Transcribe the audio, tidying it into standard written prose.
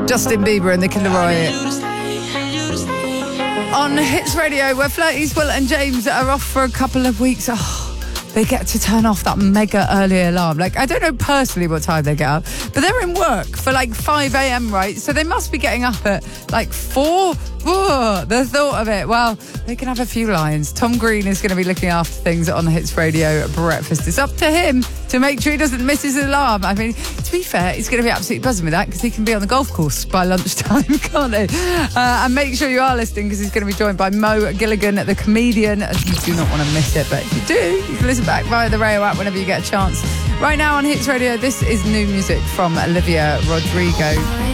Justin Bieber and the Kinder Roy. On Hits Radio, where Flirty's Will and James are off for a couple of weeks. They get to turn off that mega early alarm. Like, I don't know personally what time they get up, but they're in work for like 5 a.m, right? So they must be getting up at like 4. Ooh, the thought of it. Well, they can have a few lines. Tom Green is going to be looking after things on the Hits Radio breakfast. It's up to him to make sure he doesn't miss his alarm. I mean, to be fair, he's going to be absolutely buzzing with that because he can be on the golf course by lunchtime, can't he? And make sure you are listening because he's going to be joined by Mo Gilligan, the comedian. You do not want to miss it, but if you do, you can listen back via the radio app whenever you get a chance. Right now on Hits Radio, this is new music from Olivia Rodrigo.